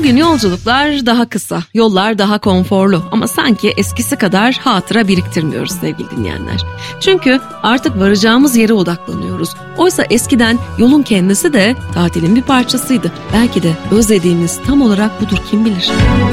Bugün yolculuklar daha kısa, yollar daha konforlu ama sanki eskisi kadar hatıra biriktirmiyoruz sevgili dinleyenler. Çünkü artık varacağımız yere odaklanıyoruz. Oysa eskiden yolun kendisi de tatilin bir parçasıydı. Belki de özlediğimiz tam olarak budur, kim bilir.